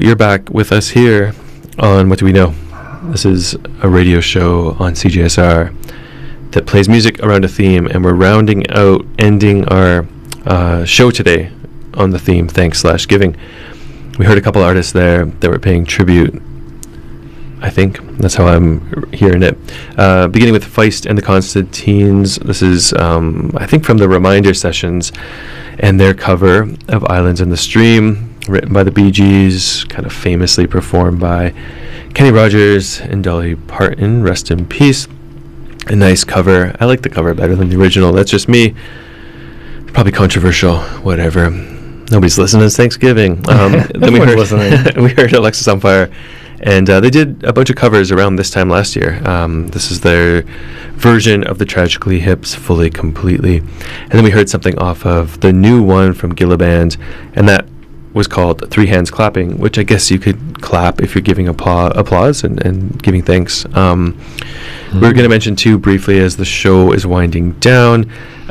you're back with us here on What Do We Know? This is a radio show on CJSR that plays music around a theme, and we're ending our show today on the theme Thanks/Giving. We heard a couple artists there that were paying tribute. I think that's how I'm hearing it. Beginning with Feist and the Constantines. This is, I think, from the Reminder Sessions and their cover of Islands in the Stream, written by the Bee Gees, kind of famously performed by Kenny Rogers and Dolly Parton. Rest in peace. A nice cover. I like the cover better than the original. That's just me. Probably controversial. Whatever. Nobody's listening. It's Thanksgiving. Then we heard Alexis on Fire. And they did a bunch of covers around this time last year. This is their version of the Tragically Hip's Fully Completely. And then we heard something off of the new one from Gilliband, and that was called Three Hands Clapping, which I guess you could clap if you're giving applause and giving thanks. We're going to mention, too, briefly, as the show is winding down,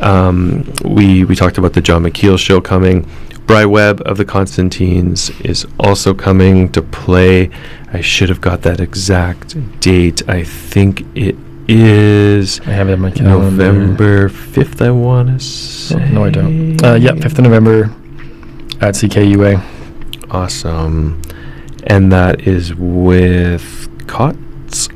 we talked about the John McKeel show coming. Bry Webb of the Constantines is also coming to play. I should have got that exact date. I think it is... I have it in my calendar. November 5th, I want to say. Oh, no, I don't. 5th of November at CKUA. Awesome. And that is with COTS.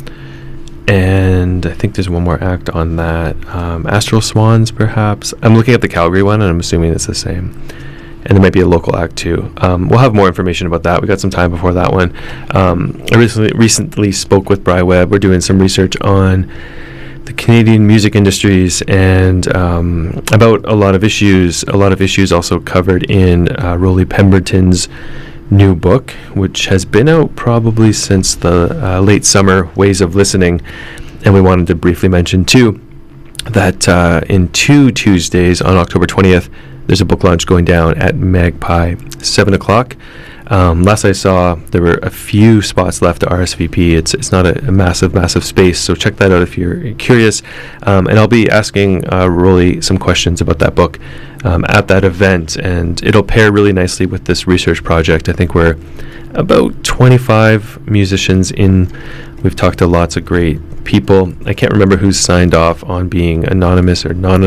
And I think there's one more act on that. Astral Swans, perhaps. I'm looking at the Calgary one, and I'm assuming it's the same. And there might be a local act too. We'll have more information about that. We got some time before that one. I recently spoke with Bry Webb. We're doing some research on the Canadian music industries and about a lot of issues. A lot of issues also covered in Rolly Pemberton's new book, which has been out probably since the late summer, Ways of Listening. And we wanted to briefly mention too that in 2 Tuesdays on October 20th, there's a book launch going down at Magpie, 7 o'clock. Last I saw, there were a few spots left to RSVP. It's not a massive space, so check that out if you're curious. And I'll be asking Rolly some questions about that book at that event, and it'll pair really nicely with this research project. I think we're about 25 musicians in. We've talked to lots of great people. I can't remember who's signed off on being anonymous or non